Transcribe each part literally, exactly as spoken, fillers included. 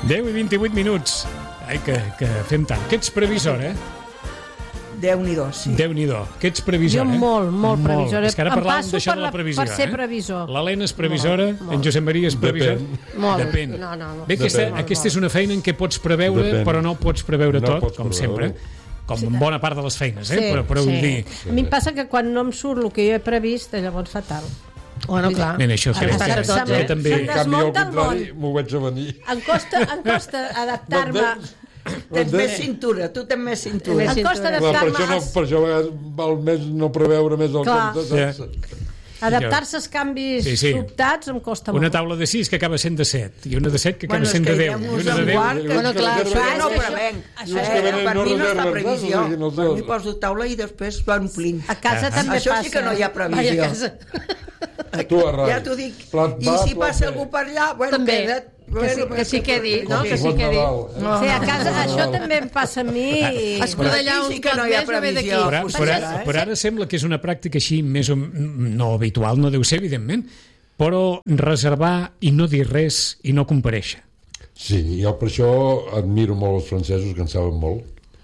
deu i vint-i-vuit minuts. Ai, que, que fem tant. Que ets previsora, eh? Déu-n'hi-do, sí. Déu-n'hi-do. Que ets previsora, jo eh? molt, molt previsora. És que ara Em parlàvem passo d'això per, de la previsió, per ser eh? previsor. L'Helena és previsora, Molt, molt. en Josep Maria és previsor. Depèn. Molt. Depèn. No, no, no. Bé, aquesta, Depèn. aquesta és una feina en què pots preveure, Depèn. però no pots preveure No tot, pots com preveure. sempre. Com en bona part de les feines, eh? Sí, però, però sí. vull dir... A mi em passa que quan no em surt el que jo he previst, llavors fatal. Bueno, clar. Ben, això Ara crec passa que, tot, que eh? també... En canvi, al desmunta el contrari, m'ho veig a venir. Em costa, em costa adaptar-me... Tens més cintura, tu tens més cintura. Em costa Clar, per adaptar-me això, no, als- per això a vegades val més no preveure més el Clar. compte. Ja. Saps? adaptar-se als canvis Sí, sí. sobtats em costa Una molt. taula de sis que acaba sent de set i una de set que acaba Bueno, és sent que de hi ha deu i uns una de en deu. guard que, Bueno, clar, clar, això clar, ja no això- prevenc. això Això, és que eh, venen per no mi no és la reserves, previsió. no? Siguin els Per dos. mi poso taula i després va omplint. A casa també Això passa. sí que no hi ha Vai previsió. a casa. Tu a ràdio. Ja t'ho dic. Plat I va, si plat passa ve. algú per allà, bueno, També. queda't. Que sí- que sí quedi, no? Que sí Bon quedi. Nadal, eh? No. Sí, a casa això també em passa a mi. I... Escudallar un Aquí sí que plat no hi ha més no ve d'aquí. previsió. Però, Ho però, serà, ara, eh? però ara sembla que és una pràctica així més o no habitual, no deu ser, evidentment, però reservar i no dir res i no comparèixer. Sí, jo per això admiro molt els francesos, que en saben molt,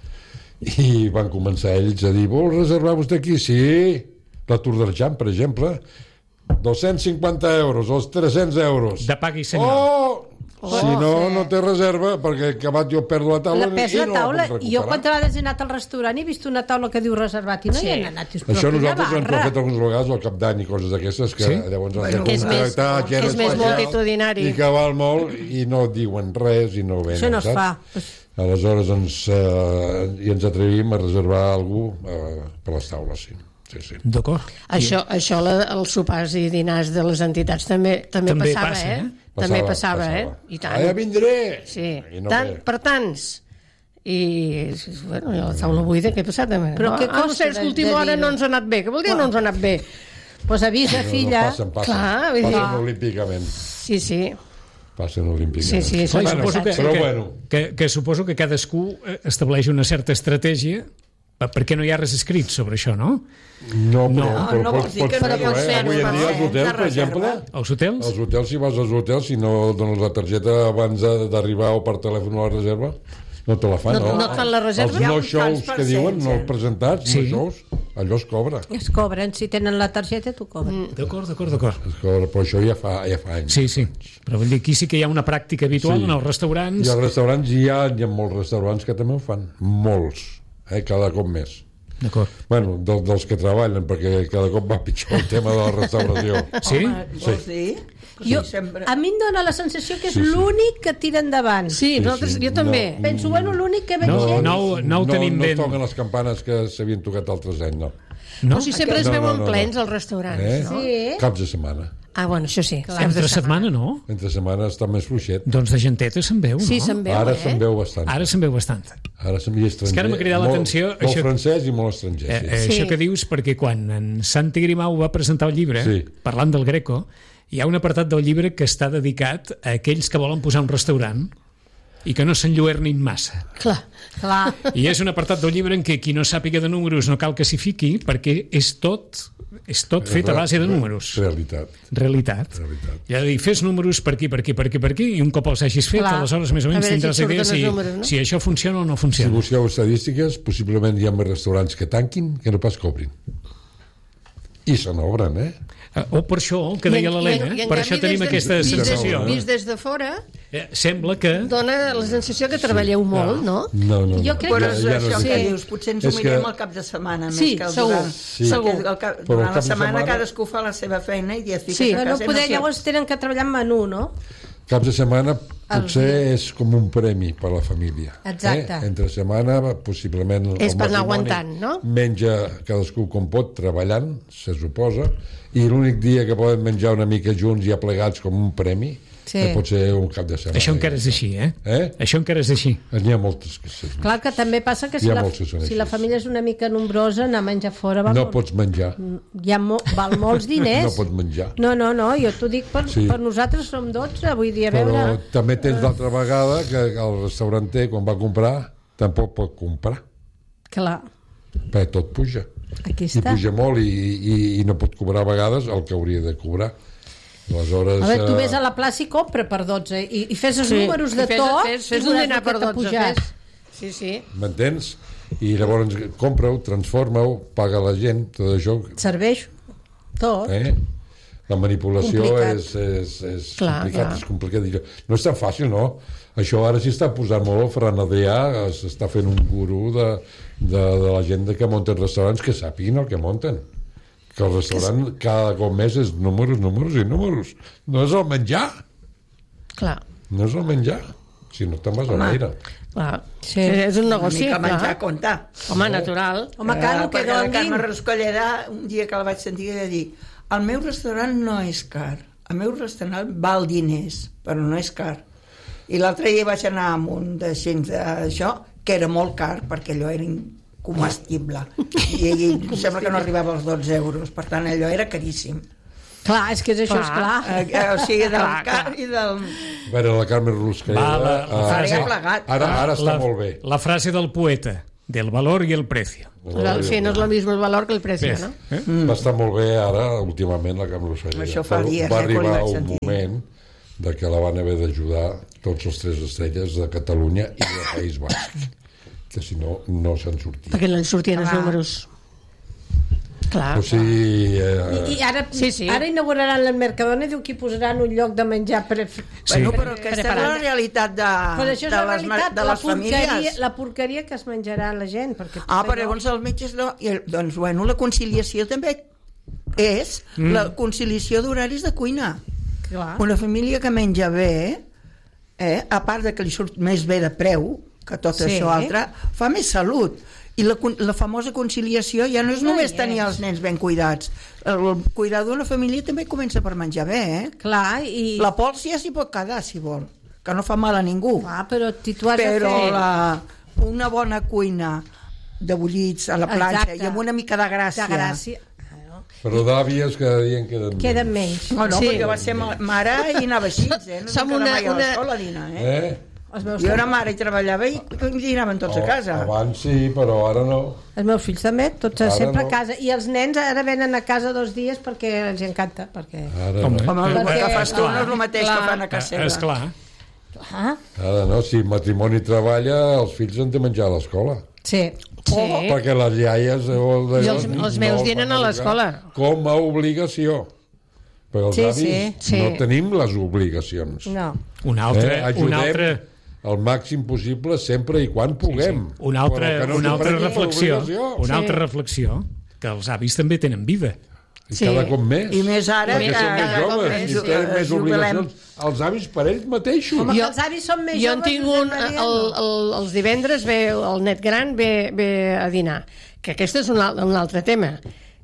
i van començar ells a dir, vol reservar vostè aquí? Sí, la Tour d'Argent, per exemple, dos-cents cinquanta euros, els tres-cents euros. De pagui, senyor. Oh! Oh, Si no, sí. no té reserva, perquè acabat jo perdo la taula La pes i la no taula. la puc recuperar. Jo quantes vegades he anat al restaurant i he vist una taula que diu reservat i no Sí. hi han anat. Dius, Això però quina nosaltres ens ho hem barra. fet algunes vegades al cap d'any i coses d'aquestes que Sí? llavors Bueno, has de que és més- contractar gent que és més especial multitudinari. i que val molt i no diuen res i no venen, Això no es saps? fa. Aleshores ens, eh, i ens atrevim a reservar algú eh, per les taules, sí. Sí, sí. D'acord. Això, això la, els sopars i dinars de les entitats també, també, També passava, passa, eh? eh? També Passava, passava, passava. eh? I tant. Ah, ja vindré! Sí, I no tant, ve. per tants. I, bueno, i la taula buida, què ha passat? Però no, què ah, no costa sé, és que de- última de hora dir-ho? no ens ha anat bé. Què vol dir no ens ha anat bé? Pues avisa, No, filla. No, passen, passen. Clar, vull dir- passen olímpicament. Sí, sí. Passen olímpicament. Sí, sí, Clar, Bueno, suposo que, però que, bueno. que, que suposo que cadascú eh, estableix una certa estratègia per- perquè no hi ha res escrit sobre això, no? No, però, No, però no pots, vols dir pots que no fer-ho, pots eh? fer-ho, Avui en dia als no, hotels, de per exemple, reserva. Els hotels? als hotels, si vas als hotels, si no dones la targeta abans de- d'arribar o per telèfon a la reserva, no te la fan. No- no et fan la reserva? Els Hi ha no uns shows tants que diuen, no percents, presentats, Sí. no shows, allò es cobra. Es cobren, si tenen la targeta t'ho cobren. D'acord, d'acord, d'acord. Es cobra, però això ja fa, ja fa anys. Sí, sí. Però vull dir, aquí sí que hi ha una pràctica habitual Sí. en els restaurants. I als restaurants hi ha, hi ha molts restaurants que també ho fan. Molts. Eh? Cada cop més. D'acord. Bueno, del, dels que treballen, perquè cada cop va pitjor el tema de la restauració. Sí? Home, vols dir? Jo, Sí, sempre. a mi em dóna la sensació que és Sí, sí. l'únic que tira endavant. Sí, nosaltres, sí. jo també. No. Penso, bueno, l'únic que veig No, gent... no, no ho tenim no, ben. No toquen les campanes que s'havien tocat altres anys, no. No? O sigui, sempre es No, no, veuen no, no. plens als restaurants, Eh? no? Sí. Caps de setmana. Ah, bueno, això sí. caps de Entre setmana no? Entre setmana està més fluixet. Doncs de genteta se'n veu, no? Sí, se'n veu, Ara eh? se'n veu bastant. Ara se'n veu bastant. Ara se'n veu estranger. És que ara m'ha cridat Molt- l'atenció Molt això- francès i molt estranger, Eh, sí. eh, Sí. Això que dius, perquè quan en Santi Grimau va presentar el llibre, Sí. parlant del Greco, hi ha un apartat del llibre que està dedicat a aquells que volen posar un restaurant i que no s'enlluernin massa. Clar. Clar. I és un apartat del llibre en què qui no sàpiga de números no cal que s'hi fiqui, perquè és tot, és tot fet a base de números. Realitat. Realitat. Realitat. I ha de dir, fes números per aquí, per aquí, per aquí, per aquí, i un cop els hagis fet, Clar. aleshores més o A menys veure si tindràs et idea surten si, els números, no? si això funciona o no Si funciona. busqueu estadístiques, possiblement hi ha més restaurants que tanquin que no pas cobrin. I se n'obren, eh? Eh, O per això, el que deia I en- l'Helena, i en- i en per canvi, això tenim des de- aquesta vist des- sensació. Vist des de fora, Eh, Sembla que... dona la sensació que treballeu molt, no? No, no, no. Jo crec Però que- és Ja no això sé. que dius, potser ens ho És que- mirem al cap de setmana Sí, més que el segur, durant. Sí. segur. Perquè el cap, Però al durant cap la de setmana setmana- cadascú fa la seva feina i et fiques Sí. a Que casa no i poder, sé- llavors tenen que treballar en menú, no? Caps de setmana potser és com un premi per a la família. Exacte. Eh? Entre setmana, possiblement... el És per anar matrimoni aguantant, no? Menja cadascú com pot, treballant, se suposa, i l'únic dia que poden menjar una mica junts i aplegats com un premi, Sí. que pot ser un cap de setmana. Això encara és així, eh? Eh? Això encara és així. N'hi ha moltes que sí. Clar que també passa que si Hi ha la, molts que són si la així. família és una mica nombrosa, anar a menjar fora va No molt- pots menjar. hi ha mo val molts diners. No pots menjar. No, no, no, jo t'ho dic per, Sí. per nosaltres som dotze, vull dir, a Però veure... també tens l'altra vegada que el restauranter, quan va comprar, tampoc pot comprar, Clar, perquè tot puja. aquí I està. puja molt i, i, i no pot cobrar a vegades el que hauria de cobrar. Aleshores... A veure, tu eh, ves a la plaça i compra per dotze i, i fes els Sí, números de fes- tot fes- fes i un veuràs dinar el que per t'ha dotze, pujat. fes. Sí, sí. M'entens? I llavors compra-ho, transforma-ho, paga la gent, tot això... Serveix tot. Eh? La manipulació Complicat. és, és, és Clar, complicat, clar. és complicat. No és tan fàcil, no? Això ara s'hi està posant molt, el Ferran Adrià s'està fent un gurú de, de, de la gent que munten restaurants que sàpiguin el que munten. Que el restaurant cada cop més és números, números i números. No és el menjar, Clar, no és el menjar. Si no te'n vas a Home. l'aire. clar. Sí. És un Una negoci, mica menjar a clar. comptar. Home, natural. Home, cal Eh, que perquè la donin. Carme Rascollera, un dia que la vaig sentir, va dir: el meu restaurant no és car, el meu restaurant val diners, però no és car. I l'altre dia vaig anar amb un d'això, d'això, que era molt car, perquè allò era incomestible. I, i em sembla que no arribava als dotze euros, per tant allò era caríssim. Clar, és que és això, Clar. és clar. Eh, eh, o sigui, del Clar, car clar. i del... A veure, la Carme Rusquera... Va, la- la eh, frase- Ara plegat. Ara, ara està la, molt bé. La frase del poeta, del valor y el precio. La, sí, no és el mismo el valor que el precio, Ves, no? eh? Va estar molt bé ara, últimament, la Carme Rusquera. Això fa Però dies, va eh, quan arribar vaig un sentir. moment de que la van haver d'ajudar tots els tres estrelles de Catalunya i del País Basc, que si no, no se'n sortia. Perquè no en sortien els Clar. números. Clar, O sigui... I, Eh, i ara, Sí, sí. ara inauguraran el Mercadona i diu que hi posaran un lloc de menjar pre... Sí. Bueno, però aquesta és Preparat. la realitat de, Però això és de la les, ma- realitat, de la les porqueria, famílies. la porqueria que es menjarà la gent. Perquè tot Ah, però allò- llavors els metges no... I, doncs, bueno, la conciliació també és mm. la conciliació d'horaris de cuina. Clar. Una família que menja bé, eh, a part de que li surt més bé de preu que tot Sí. això altre, fa més salut. I la, con- la famosa conciliació ja no és No només hi tenir és. els nens ben cuidats. El, el cuidar d'una família també comença per menjar bé, eh? Clar, i... La pols ja s'hi pot quedar, si vol, que no fa mal a ningú. Clar, però si tu has Però de fer... la, una bona cuina de bullits a la planxa Exacte. i amb una mica de gràcia. De gràcia. Ah, no. però d'àvies cada dia en queden Queden menys. menys. No, no, Sí. perquè va ser ma- mare i anava així, eh? No Som Som una, una- mai a una- l'escola a dinar, eh? Eh? Els meus, Jo era mare i treballava i dinaven tots a Oh, casa. Abans sí, però ara no. els meus fills també, tots Ara sempre no. a casa. I els nens ara venen a casa dos dies perquè els encanta. Perquè... Ara Home. no. Home, el Perquè- que fas tu no és el clar, mateix clar. que fan a casa seva. És clar. Ah, Ara no, si matrimoni treballa, els fills han de menjar a l'escola. sí. Sí. Perquè les iaies... O el, I els- els meus els dinen van a obligar l'escola. Com a obligació. Però els Sí, avis sí, sí. no tenim les obligacions. No. Un altre, eh? un Ajudem altre, el màxim possible sempre i quan puguem. una altra, Però que no una altra tenim reflexió, l'obligació. una Sí. altra reflexió, que els avis també tenen vida. I Sí. cada cop més. I més ara Perquè que són més cada cop joves més, i tenen eh, més jubilem. obligacions. Els avis per ells mateixos. Home, Jo- que els avis són més Jo en joves. tinc Josep un... Maria, El, no. el, els divendres ve el net gran ve, ve a dinar. Que aquest és un, al- un altre tema.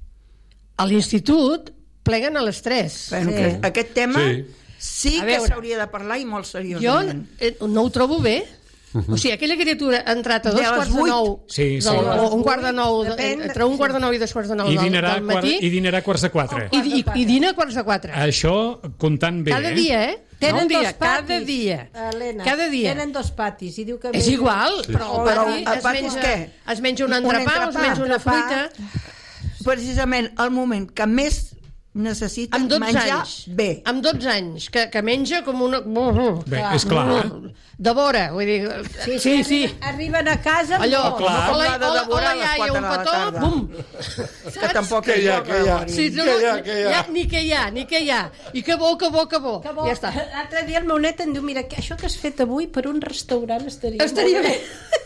A l'institut pleguen a les tres. Bueno, Sí. que aquest tema Sí. sí, A que veure. s'hauria de parlar i molt Jo seriosament. eh, no ho trobo bé. O sigui, aquella criatura ha entrat a dos De les quarts de vuit. nou, Sí, sí. del, o un quart de nou, de, Depèn, entre un quart de sí. nou i dos quarts de nou I del, dinarà, del quart, matí, I dinarà a quarts de quatre. i, i, i dina a quarts de quatre. Això comptant bé, Cada eh? dia, eh? Tenen no un dia, dos patis, cada dia. Helena. Cada dia. Tenen dos patis i diu que... És igual, però el Però pati, el es, pati és menja, què? es menja un Un entrepà, es entrepà. menja una Entrepà. fruita. Precisament el moment que més necessita Amb dotze menjar anys. bé. Amb dotze anys, que, que menja com una... Bé, és clar. eh? De vora, vull dir... Sí, sí, sí. Arriben, arriben a casa... amb Allò, molt. clar. o la, Com la de o la, o devorar la a les iaia, quatre un de la petó, tarda. bum! Que tampoc Que hi ha, és que hi ha. jo, Sí, no, Que hi ha, no, que hi ha. Ni que hi ha, ni que hi ha. I que bo, que bo, que bo. Que bo. Ja està. L'altre dia el meu net em diu, mira, que això que has fet avui per un restaurant estaria... Estaria molt bé.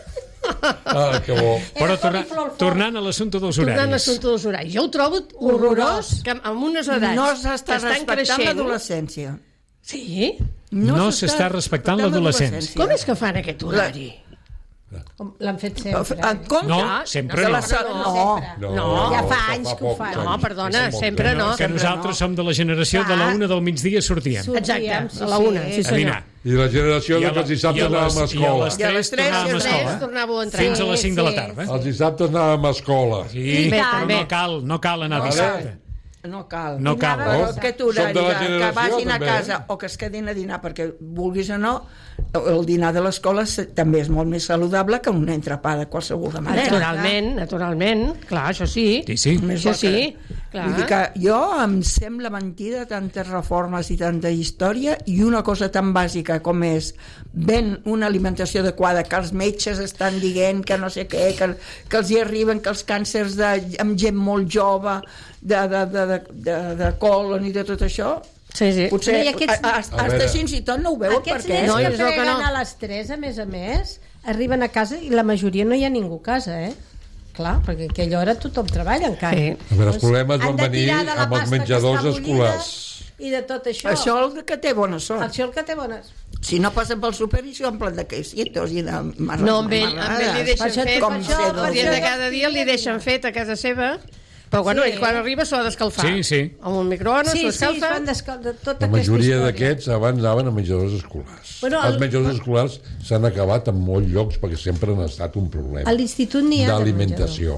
Ah, que bo. Però torna, coliflor fort. tornant a l'assumpte dels Tornant a horaris. l'assumpte dels horaris. Jo ho trobo horrorós, que amb unes edats No que s'està estan respectant creixent... l'adolescència. Sí? No s'està respectant l'adolescència. Com és que fan aquest horari? Com L'han fet sempre. En compte No, sempre de no. la sa- No, no. No. Ja fa que anys que ho pocs fan. No, anys, perdona, que fa sempre pocs no. anys. Que nosaltres som de la generació de la una del migdia sortíem. Sortíem, Exacte, sí, a la una, sí. sí, A senyor. dinar. I la generació I de a que els la- dissabtes i a les- anàvem a I a escola. les I a les tres tres tornàvem a i a les Tres, escola. tornàveu a entrar. Fins a les cinc de la sí, tarda. Els dissabtes anàvem a escola. Sí, I però tant. no cal, no cal anar Vale. dissabte. no cal. No cal. Però Oh, aquest som horari de la de, que generació, vagin a també, casa eh? o que es quedin a dinar, perquè vulguis o no, el dinar de l'escola se- també és molt més saludable que un entrepà de qualsevol de manera. Naturalment, naturalment, clar, això sí. Sí, sí. Més Això bo que- sí, clar. Vull dir que jo em sembla mentida tantes reformes i tanta història, i una cosa tan bàsica com és ben una alimentació adequada, que els metges estan dient que no sé què, que, que els hi arriben que els càncers de, amb gent molt jove de, de, de, de, de, de colon i de tot això, Sí, sí. potser I aquests- a, a, A hasta veure. així i tot no ho veuen Aquests perquè nens No, que és el que peguen no. a les tres, a més a més, arriben a casa i la majoria no hi ha ningú a casa, eh? Clar, perquè a aquella hora tothom treballa encara. Sí. A veure, els problemes Han van de venir tirar de la amb els pasta que menjadors està bullida escolars. I de tot això. això el que té bona sort. Això el que té bones... Si no passen pel súper i s'ho omplen de quesitos i de mar No, amb ell, amb ell li marranades. deixen Per això- fet, com com ser el dolç. dia de cada dia li deixen fet a casa seva, però bueno, Sí. ell quan arriba s'ho ha d'escalfar. Sí, sí. Amb un microones, Sí, s'ho sí, es escalfa. van descalfar tota La aquesta majoria història. d'aquests abans anaven a menjadors escolars. Bueno, el- Els menjadors escolars s'han acabat en molts llocs perquè sempre han estat un problema A l'institut n'hi ha de d'alimentació.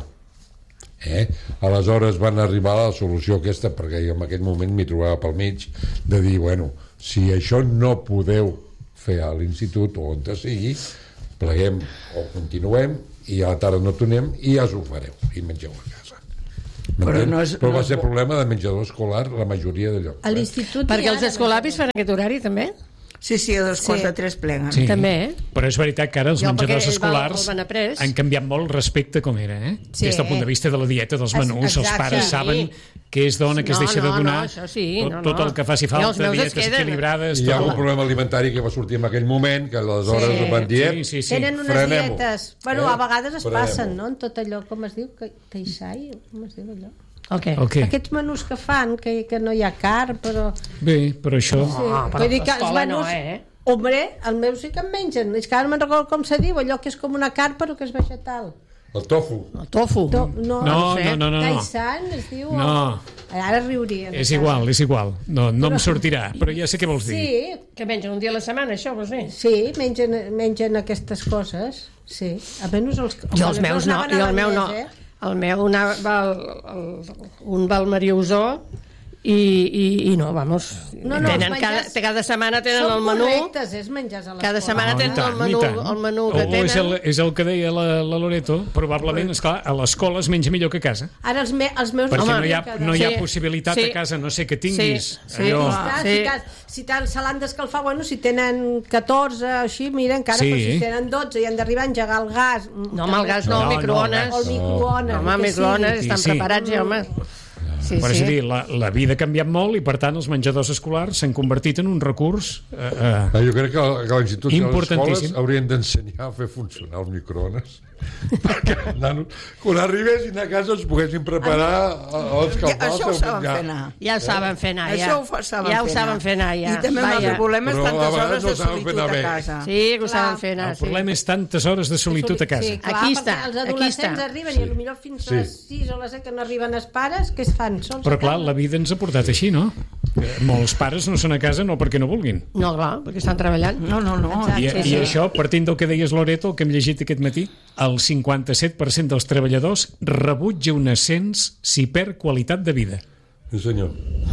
Eh? Aleshores van arribar a la solució aquesta, perquè jo en aquell moment m'hi trobava pel mig, de dir, bueno, si això no podeu fer a l'institut o on sigui, pleguem o continuem i a la tarda no tornem i ja us ho fareu i mengeu a casa. Però M'entén? no és- Però no va és ser bo. problema de menjador escolar la majoria de llocs. A l'institut n'hi Perquè ha els de escolapis menjador. fan aquest horari, també? Sí, sí, a dos quarts Sí. de tres pleguen. Sí. També, eh? Però és veritat que ara els Jo, menjadors perquè el val- escolars el van après. han canviat molt respecte a com era, eh? Sí. Des del punt de vista de la dieta, dels Es- menús, els exacte. pares Sí. saben què es dona, què es No, deixa de no, donar, no, això sí, tot, no, tot no. el que faci I els falta, meus es dietes queden. equilibrades... I hi ha tot. un problema alimentari que va sortir en aquell moment, que aleshores Sí. sí. van dir... Sí, sí, sí. Tenen unes frenem-ho. dietes... Bueno, Eh? a vegades es Frenem-ho. passen, no?, en tot allò, com es diu? Que- Caixai? Com es diu allò? El què? El què? Aquests menús que fan, que, que no hi ha carn, però... Bé, però això... Sí. Ah, però Vull dir que els l'escola no, menús... eh? Hombre, el meu sí que en mengen. És que ara me'n recordo com se diu, allò que és com una carn però que és vegetal. El tofu. El tofu. To, no, No, sé. no, no, no. no. Kaisan es diu... No. O... Ara riurien. És igual, és igual. No, no em Però- sortirà, però ja sé què vols dir. Sí, Que mengen un dia a la setmana, això, vols dir? sí, mengen, mengen aquestes coses. Sí, almenys els... Jo els meus no, anaven a jo el meu no. Vallès, eh? El meu anava al, al, un va al Mariusó i, i, i no, vamos, No, no, tenen els cada, menjars cada setmana tenen Són el menú, correctes, és menjars a l'escola. cada setmana No, i tenen tant, el menú, i tant. el menú O que és el, tenen. és el que deia la, la Loreto, probablement, esclar, a l'escola es menja millor que a casa. Ara els, me, els meus... Perquè Home, no hi ha, no hi ha Sí, possibilitat sí. a casa, no sé que tinguis Sí, sí. allò... Clar, Sí. si, cas, si tant se l'han d'escalfar, bueno, si tenen catorze, així, mira, encara, Sí. però si tenen dotze i han d'arribar a engegar el gas... No, amb el gas no, No, el no, microones. O el microones. No, home, el que microones, sigui. estan Sí, sí. preparats ja, home. Sí, Però és a sí. dir, la, la vida ha canviat molt i, per tant, els menjadors escolars s'han convertit en un recurs... Eh, eh, Ah, jo crec que, que a l'institut i a les escoles Importantíssim. haurien d'ensenyar a fer funcionar el microones perquè els nanos, quan arribessin a casa es poguessin preparar o escalfar Això el ho seu saben menjar. fer anar. Ja ho saben fer anar, ja. Això ho fa, saben ja ho fer saben anar. fer anar, ja. I també amb Vaja. els problemes Però a tantes vegades hores no de saben fer solitud anar a bé. casa. Sí, que ho saben fer anar, el sí. problema és tantes hores de solitud a casa. Sí, clar, Aquí perquè està, els aquí adolescents està. arriben Sí. i potser fins Sí. a les sis o les set que no arriben els pares, què es fan? Sols Però a clar, casa? la vida ens ha portat així, no? Eh, Molts pares no són a casa no perquè no vulguin. No, clar, perquè estan treballant. No, no, no. Exacte. I, Sí, I sí. això, partint del que deies, Loreto, el que hem llegit aquest matí, el cinquanta-set per cent dels treballadors rebutja un ascens si perd qualitat de vida. Sí, senyor.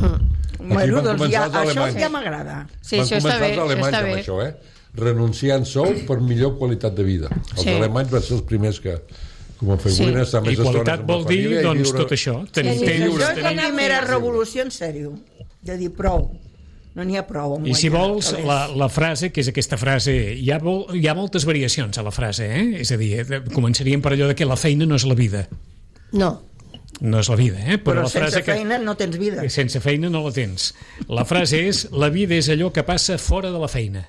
Bueno, van doncs començar ja, els això alemanys. ja m'agrada. Sí, Van això està començar bé, els això alemanys està amb bé. això, eh? Renunciant sou per millor qualitat de vida. Els Sí. alemanys van ser els primers que, com a figurines, Sí. estar més I estones qualitat amb la vol dir, família i doncs, viure- tot això. Tenir Sí, sí, temps, Això és la tenir... primera revolució en sèrio, de dir prou. No n'hi ha prou. amb I si guanyar vols, calés. la, la frase, que és aquesta frase, hi ha, vol, hi ha moltes variacions a la frase, eh? És a dir, eh, començaríem per allò de que la feina no és la vida. No. No és la vida, eh? Però la sense frase que... feina no tens vida. que sense feina no la tens. La frase és, la vida és allò que passa fora de la feina,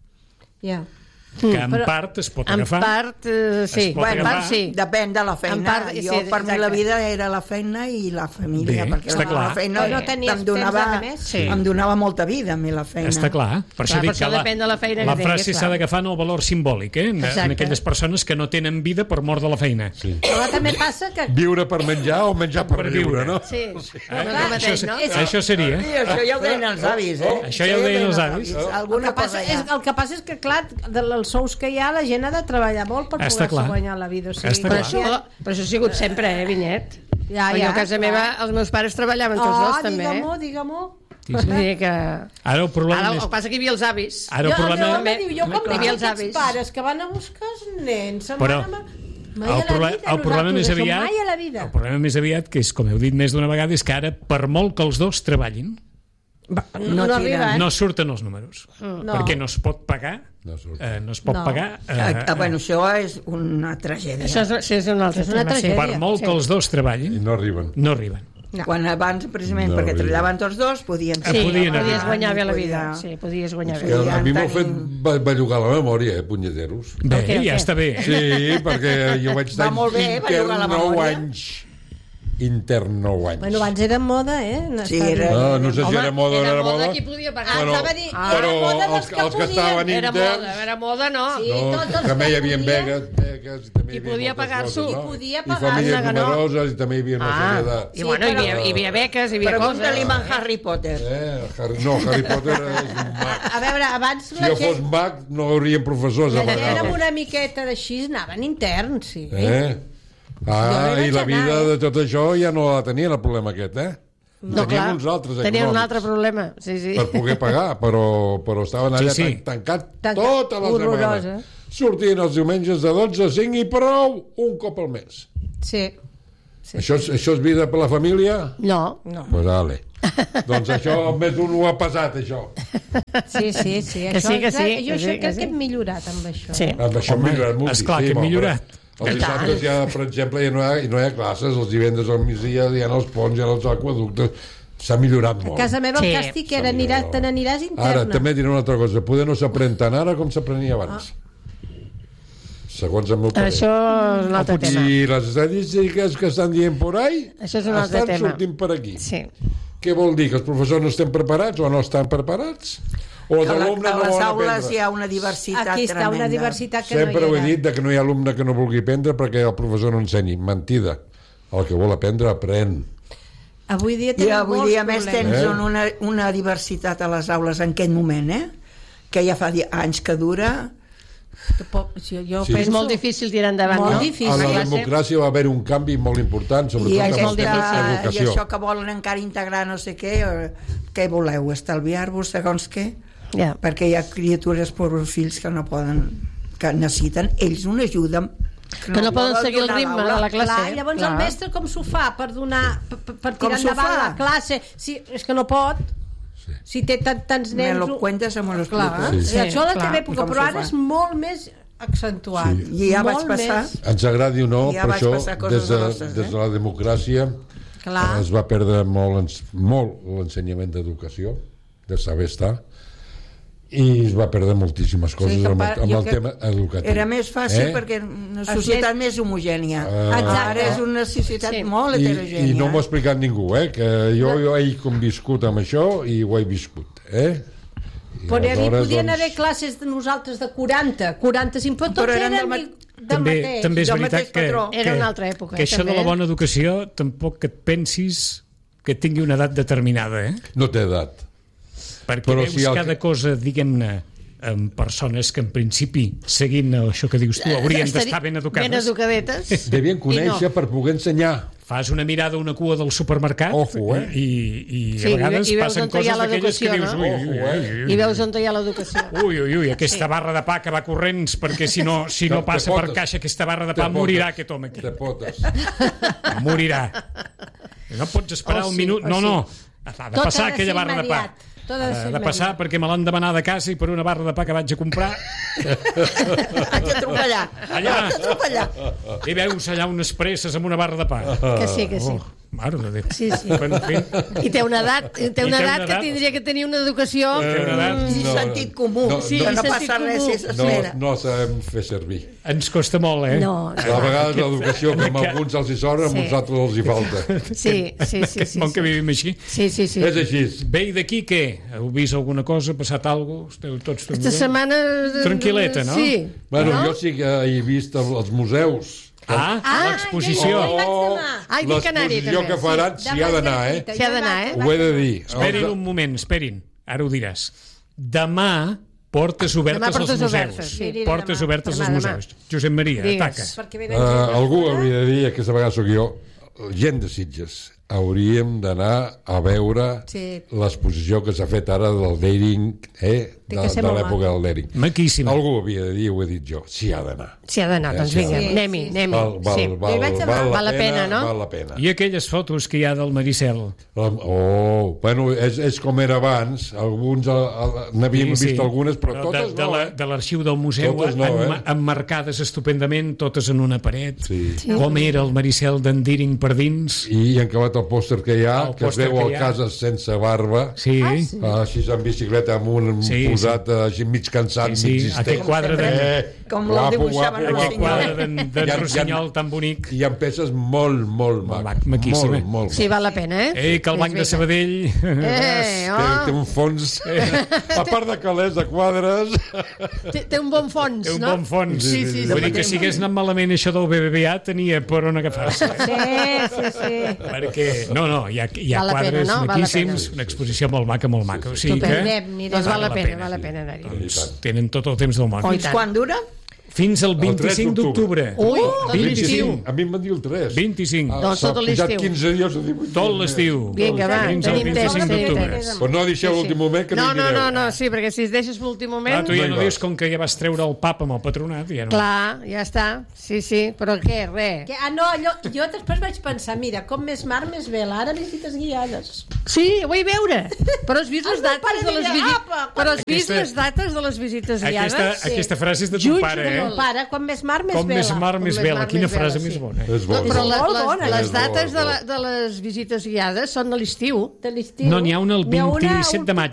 Ja. que en Però- part es pot En agafar. part, eh, sí. Es pot En agafar. part, sí. Depèn de la feina. En part, jo, sí, per mi, la exacte. vida era la feina i la família, Bé, perquè està la, clar. la feina No tenies em donava, temps de res més? Sí. em donava molta vida, a mi, la feina. Està clar. Per això Clar, dic per això que la, depèn de la feina la que frase tinguis, s'ha clar. d'agafar en el valor simbòlic, eh? En, en Exacte. aquelles persones que no tenen vida per mort de la feina. Sí. Però també passa que... Viure per menjar o menjar per, Per viure, viure. no? Sí, no, Eh? no, Això, mateix, se- no? això seria. I això ja ho deien els avis, eh? Això ja ho deien els avis. El Alguna que, passa cosa és, ja. el que passa és que, clar, dels sous que hi ha, la gent ha de treballar molt per Està poder-se clar. guanyar la vida. O sigui, Està Però clar. això, però això ha sigut sempre, eh, Vinyet? Ja, Perquè ja, a casa clar. meva els meus pares treballaven tots Oh, dos, també. digue-m'ho, digue-m'ho. Sí, Vull sí. dir que... Ara el problema Ara, el és... que passa que hi havia els avis. Ara el Jo, problema... jo, home, diu, jo com Hi havia veig els aquests avis. pares que van a buscar els nens, se'n Però van a... Mai el, a la proble vida, el problema nosaltres, més això, aviat mai a la vida. el problema més aviat, que és com heu dit més d'una vegada, és que ara per molt que els dos treballin Va, no, No no tira. arriba, eh? no surten els números, No. perquè no es pot pagar No surt. eh, no es pot No. pagar eh, Ah, ah, bueno, això és una tragèdia. Això és, sí, és un altre És una tema, sí. tragèdia. per molt que els dos I treballin no arriben. no arriben. No. Quan abans, precisament, No, perquè arriba. treballaven tots dos, podien... Ah, Sí, podien podies arribar. guanyar bé la vida. Podia- Sí, podies guanyar És bé. que Sí, a mi m'ho ha fet tenim- be- bellugar la memòria, eh, punyeteros. Bé, El què, el ja què? està bé. Sí, perquè jo vaig Va estar molt bé, bellugar la intern nou memòria. anys. Intern nou anys. Bueno, abans era moda, eh? No Sí, està era- bé. No, no sé si Home, era moda o no era era moda moda. qui podia pagar. Ah, Però, anava a dir, ah, però era moda dels els, que els que podien. estaven Era interns... moda, era moda, no. Sí, No, tots els també que hi havia podien. beques, beques, i també I hi havia podia moltes pagar-s'ho. coses, I no? podia I pagar-se, famílies que no. numeroses, i també hi havia una Ah, sèrie de... i Sí, bueno, hi però- havia, hi havia beques, hi havia Pregunta-li coses. a Harry Potter. Eh, Harry, no, Harry Potter és un mag. A veure, abans Si la jo fos gent... mag, no hi haurien professors a La gent amb vegades. una miqueta d'així anaven interns, sí. Eh? Ah, Jo hi i vaig la anar, vida eh? de tot això ja no la tenien, el problema aquest, eh? No, Tenien clar, uns altres tenien un econòmics altre problema. Sí, sí. per poder pagar, però, però estaven allà Sí, sí. tan, tancats Tancat. tota la Horrorós, setmana. eh? Sortien els diumenges de dotze a cinc i prou, un cop al mes. Sí. sí. Això, és, això és vida per la família? No. No. Pues vale. Doncs això, més d'un ho ha passat, això. Sí, sí, sí. Que sí, que sí, Jo que això sí, que crec sí. que hem millorat amb això. Sí. Amb això hem Home, millorat moltíssim. esclar que hem home. millorat. Els dissabtes ja, per exemple, ja no hi ha, no hi ha classes, els divendres al migdia hi ha els ponts, hi ha els aquaductes. S'ha millorat A molt. casa meva Sí. el càstig era aniràs, te n'aniràs interna. Ara, també diré una altra cosa. Poder no s'aprèn tant ara com s'aprenia abans. Segons el meu parer. Això és un altre tema. I les estadístiques que estan dient por ahí Això és un altre estan tema. sortint per aquí. Sí. Què vol dir? Que els professors no estem preparats o no estan preparats? O els Que la, alumnes a no les volen aules aprendre? hi ha una diversitat Aquí està tremenda. una diversitat que Sempre no ho hi he era. dit de que no hi ha alumne que no vulgui aprendre perquè el professor no ensenyi. Mentida. El que vol aprendre, aprèn. Avui dia I tenim avui molts dia, a més, problemes. tens Eh? una, una diversitat a les aules en aquest moment, eh? Que ja fa di- anys que dura. Que po- si jo Sí. penso... És molt difícil tirar endavant, Molt no? difícil. A la Una classe. democràcia va haver un canvi molt important, sobretot I, amb el aquesta, tema I d'educació. això que volen encara integrar no sé què, eh, què voleu? Estalviar-vos segons què? Ja. Perquè hi ha criatures, pobres fills, que no poden, que necessiten ells una ajuda Que no poden volen seguir el donar ritme l'aula. de la classe. Clar, llavors Clar. el mestre com s'ho fa per donar per, per Com tirar s'ho endavant fa? la classe? Si, és que no pot. Sí. Si té tant, tants Me nens... lo cuentes o me lo Clar, expliques. sí. això a la clar. teva època, Com però s'ho ara fa? és molt més accentuat. Sí. I ja vaig Molt passar. més. Ens agradi o no, Ja per vaig això, passar coses des de, grosses, eh? des de la democràcia Clar. es va perdre molt, ens- molt l'ensenyament d'educació, de saber estar, i es va perdre moltíssimes coses Sí, que amb, pa- el- amb jo el que tema educatiu. Era més fàcil Eh? perquè una societat més homogènia. Ah. Ara és una societat Sí. molt I, heterogènia. I no m'ho ha explicat ningú, eh? Que jo, jo he conviscut amb això i ho he viscut, eh? I Però hi aleshores, podien doncs, haver classes de nosaltres de quaranta, quaranta-cinc, però tots Però eren eren, del del, ma- del també, mateix. també és del veritat mateix que, patró. Era que, una altra època, que això també. de la bona educació tampoc que et pensis que tingui una edat determinada, eh? No té edat. Perquè Però veus si el cada que- cosa, diguem-ne, amb persones que en principi, seguint això que dius tu, haurien Estaria- d'estar ben Ben educades. educadetes. Devien conèixer I no. per poder ensenyar. Fas una mirada a una cua del supermercat Ojo, eh? i, i Sí, a vegades i veus passen on hi ha coses d'aquelles que l'educació, dius no? ui, ui, Ojo, eh? ui, ui, I veus on hi ha l'educació. Ui, ui, ui, aquesta barra de pa que va corrents perquè si no, si Te- no te passa per potes. caixa aquesta barra de Te pa morirà potes. aquest home aquí. Te potes. Morirà. No pots esperar O un sí, minut. o No, sí. no. Ha de Tot passar ha de aquella ser barra de pa. immediat. Tot ha de Ha ser de passar immediat. perquè me l'han demanat de casa i per una barra de pa que vaig a comprar Haig de trucar allà. allà Haig de trucar allà. i veus allà unes presses amb una barra de pa. Que sí, que sí. Oh, mare de Déu. Sí, sí. Bueno, en fi, I té una edat, té té una una edat que edat. tindria que tenir una educació... té una edat. I No, sentit comú. no, Sí, que no sentit passa res comú. si No, s'espera. no sabem fer servir. Ens costa molt, eh? No, A vegades l'educació, com a alguns els hi sobra, a Sí. uns altres els hi falta. sí, sí, sí. Aquest sí, món que sí. vivim així. Sí, sí, sí. És així. Bé, i d'aquí què? Heu vist alguna cosa? Ha passat alguna cosa? Esteu tots Esta tranquils? setmana... Tranquil·leta, no? Sí. Bueno, no? jo sí que he vist el- els museus. Ah, Ah, l'exposició. jo hi vaig Oh, demà. Ai, dic Canari, l'exposició també. que faran s'hi ha d'anar, eh? S'hi ha d'anar, eh? Ho he de dir. Esperin Els- un moment, esperin. Ara ho diràs. Demà, portes obertes Demà als portes museus. obertes, sí. Portes Demà, obertes als demà, demà. museus. Josep Maria, Digues. ataca. Perquè Uh, venen gent de algú fora. hauria de dir, aquesta vegada sóc jo, gent de Sitges, hauríem d'anar a veure Sí. l'exposició que s'ha fet ara del Dering, eh? Té de, que ser de molt l'època maca. del Dering. Maquíssima. Algú havia de dir, ho he dit jo, s'hi ha d'anar. S'hi ha d'anar, doncs Sí, vinga, sí. anem-hi, Sí, sí. anem-hi. Val, val, Sí. val, Jo hi vaig anar. val, Val la pena, no? Val la pena. I aquelles fotos que hi ha del Maricel. Oh, bueno, és, és com era abans, alguns a, a, n'havíem Sí, sí. vist algunes, però de, totes de, no, la, eh? de l'arxiu del museu, Totes no, emma- eh? emmarcades estupendament, totes en una paret. Sí. Sí. Com era el Maricel d'en Dering per dins. I hi ha acabat el pòster que hi ha, El que es pòster veu que al hi ha. Casas sense barba, Sí, Ah, sí, sí. així en bicicleta amb un Sí, posat així mig cansat, sí, mig aquell distret. quadre de, Eh, Com el guapo, dibuixaven guapo, els aquell guapo. quadre d'en Hi d'en ha- Rossinyol tan bonic. I hi ha peces molt, molt Molt mac. mac, maquíssim, eh? Molt, molt Sí, mac. val la pena, eh? Ei, que el Banc de Doncs vinga. Sabadell... Eh, Té, oh, té un fons, a part de calés de quadres, té, té un bon fons, Té un no? bon fons. Sí, sí, sí. Vull dir que si hagués anat malament això del B B V A tenia per on agafar-se. Sí, sí, sí. Perquè, no, no, hi ha, hi ha Val la pena, quadres no? Val la maquíssims, pena. una exposició molt maca, molt maca. O sigui que Anirem, anirem. Doncs val la Val la pena, pena, val la sí. pena anar-hi. doncs, tenen tot el temps del món. Oh, i Fins tant. quan dura? Fins al El tres vint-i-cinc d'octubre. d'octubre. Ui, tot l'estiu. A mi em van dir el tres. vint-i-cinc. Ah, Doncs s'ha tot pujat l'estiu. quinze dies o divuit. Tot l'estiu. Vinga, va, Fins al tenim temps, vint-i-cinc tenim d'octubre. temps. Però no deixeu Sí, sí. l'últim moment que no, No, hi no, anireu. no, no, sí, perquè si es deixes l'últim moment... Ah, tu ja No hi no vas. dius com que ja vas treure el pap amb el patronat. Ja no. Clar, ja està. Sí, sí, però què, res. Que, ah, no, allò, jo després vaig pensar, mira, com més mar, més vela. Ara visites guiades. Sí, ho vull veure. Però has vist les El meu dates pare de les deia, visites... "Apa, Però has vist Aquesta- les dates de les visites guiades? Aquesta, Sí. aquesta frase és de ton Juig pare, de eh? El pare, com més mar, més Com vela. més mar, Com més més vela. mar, Quina més vela, frase sí. més bona. És bo, No, és però bo. les, Molt les, bona, les és bo, dates és de, bo. la, de les visites guiades són a l'estiu. De l'estiu. No, n'hi ha una el N'hi ha una vint-i-set de maig.